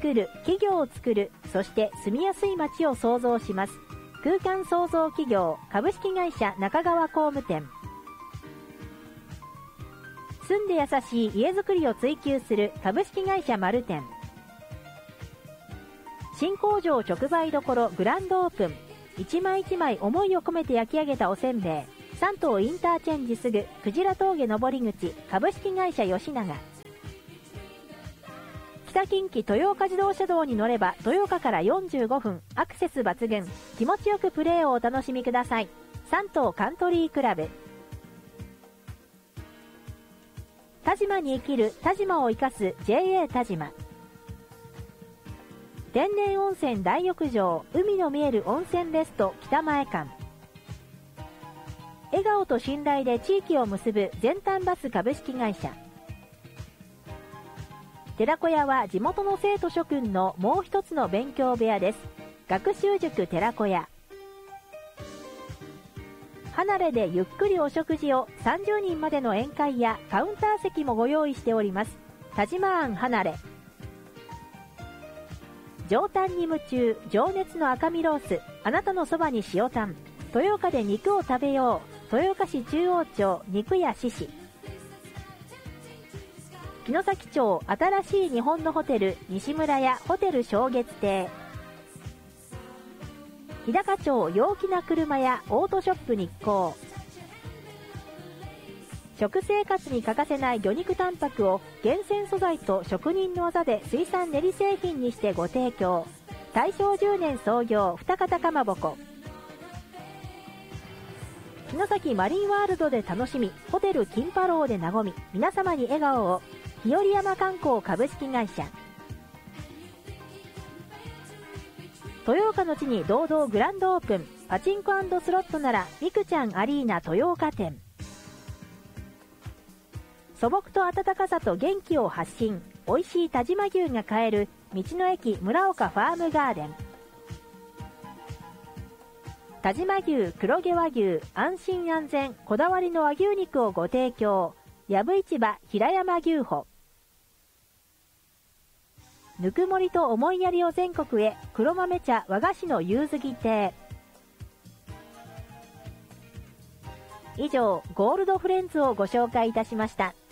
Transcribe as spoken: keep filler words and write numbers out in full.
作る、企業を作る、そして住みやすい街を創造します。空間創造企業株式会社中川工務店。住んで優しい家づくりを追求する株式会社丸店。新工場直売所グランドオープン。一枚一枚思いを込めて焼き上げたおせんべい。三島インターチェンジすぐクジラ峠登り口株式会社吉永。北近畿豊岡自動車道に乗れば豊岡からよんじゅうごふん、アクセス抜群、気持ちよくプレーをお楽しみください。三島カントリークラブ。田島に生きる田島を生かす ジェーエー 田島。天然温泉大浴場海の見える温泉レスト北前館。笑顔と信頼で地域を結ぶ全端バス株式会社。寺子屋は地元の生徒諸君のもう一つの勉強部屋です。学習塾寺子屋。離れでゆっくりお食事をさんじゅうにんまでの宴会やカウンター席もご用意しております。田島庵離れ。上タンに夢中、情熱の赤身ロース、あなたのそばに塩タン。豊岡で肉を食べよう。豊岡市中央町肉屋獅子。城崎町新しい日本のホテル西村屋ホテル正月亭。日高町陽気な車屋オートショップ日光。食生活に欠かせない魚肉タンパクを厳選素材と職人の技で水産練り製品にしてご提供。大正じゅうねん創業二方かまぼこ。城崎マリンワールドで楽しみ、ホテル金パローで和み、皆様に笑顔を。日和山観光株式会社。豊岡の地に堂々グランドオープン。パチンコ&スロットならみくちゃんアリーナ豊岡店。素朴と温かさと元気を発信。美味しい但馬牛が買える道の駅村岡ファームガーデン。但馬牛黒毛和牛安心安全こだわりの和牛肉をご提供。やぶ市場平山牛歩。ぬくもりと思いやりを全国へ。黒豆茶和菓子の夕月亭。以上ゴールドフレンズをご紹介いたしました。